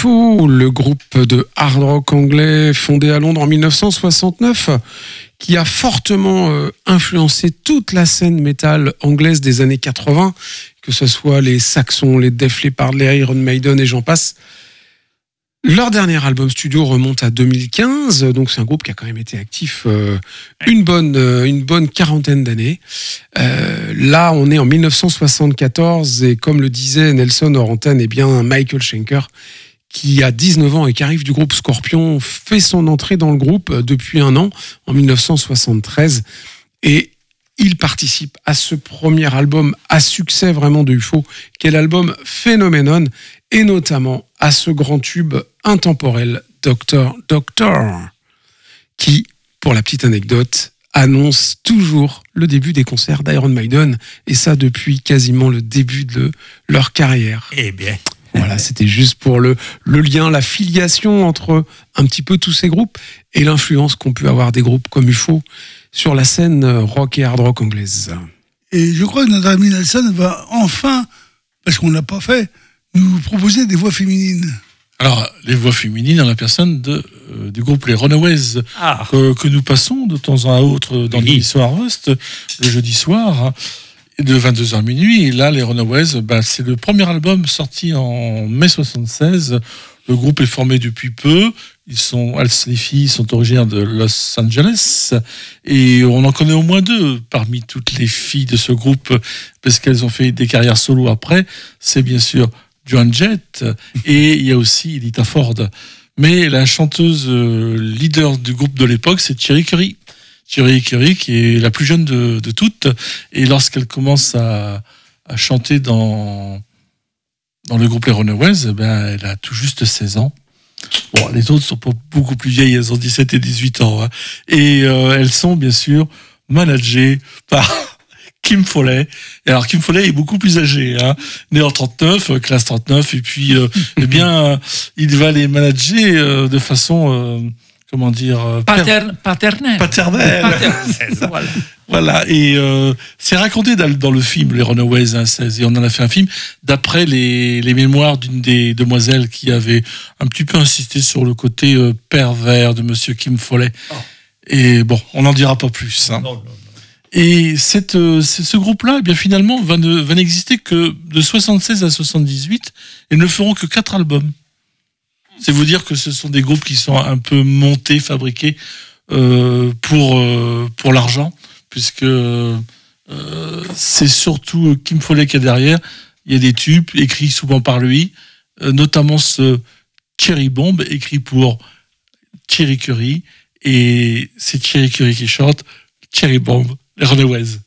UFO, le groupe de hard rock anglais fondé à Londres en 1969, qui a fortement influencé toute la scène métal anglaise des années 80, que ce soit les Saxons, les Def Leppard, les Iron Maiden et j'en passe. Leur dernier album studio remonte à 2015, donc c'est un groupe qui a quand même été actif une bonne quarantaine d'années. Là, on est en 1974 et comme le disait Nelson hors antenne, eh bien Michael Schenker, qui a 19 ans et qui arrive du groupe Scorpion, fait son entrée dans le groupe depuis un an, en 1973, et il participe à ce premier album à succès vraiment de UFO, qui est l'album Phenomenon, et notamment à ce grand tube intemporel Doctor, qui, pour la petite anecdote, annonce toujours le début des concerts d'Iron Maiden, et ça depuis quasiment le début de leur carrière. Eh bien. Voilà, c'était juste pour le lien, la filiation entre un petit peu tous ces groupes et l'influence qu'ont pu avoir des groupes comme UFO sur la scène rock et hard rock anglaise. Et je crois que notre ami Nelson va enfin, parce qu'on ne l'a pas fait, nous proposer des voix féminines. Alors, les voix féminines en la personne du groupe Les Runaways, que nous passons de temps à autre dans l'émission Harvest, le jeudi soir, de 22h minuit. Et là, Les Runaways, c'est le premier album sorti en mai 76. Le groupe est formé depuis peu. Les filles sont originaires de Los Angeles et on en connaît au moins deux parmi toutes les filles de ce groupe parce qu'elles ont fait des carrières solo après. C'est bien sûr Joan Jett et il y a aussi Lita Ford. Mais la chanteuse leader du groupe de l'époque, c'est Cherie Currie. Cherie Currie qui est la plus jeune de toutes et lorsqu'elle commence à chanter dans le groupe Les Runaways, elle a tout juste 16 ans. Bon, les autres sont pas beaucoup plus vieilles, elles ont 17 et 18 ans. Hein. Et elles sont bien sûr managées par Kim Fowley. Et alors Kim Fowley est beaucoup plus âgé, hein, né en 39, classe 39, et puis il va les manager de façon paternelle. Voilà, et c'est raconté dans le film Les Runaways, et on en a fait un film d'après les mémoires d'une des demoiselles qui avait un petit peu insisté sur le côté pervers de Monsieur Kim Fowley. Oh. Et bon, on n'en dira pas plus. Hein. Non. Et ce groupe-là, eh bien finalement, va n'exister que de 76 à 78 et ne feront que 4 albums. C'est vous dire que ce sont des groupes qui sont un peu montés, fabriqués pour l'argent. Puisque c'est surtout Kim Fowley qui est derrière. Il y a des tubes écrits souvent par lui, notamment ce Cherry Bomb, écrit pour Cherie Currie, et c'est Cherie Currie qui chante Cherry Bomb, les Runaways.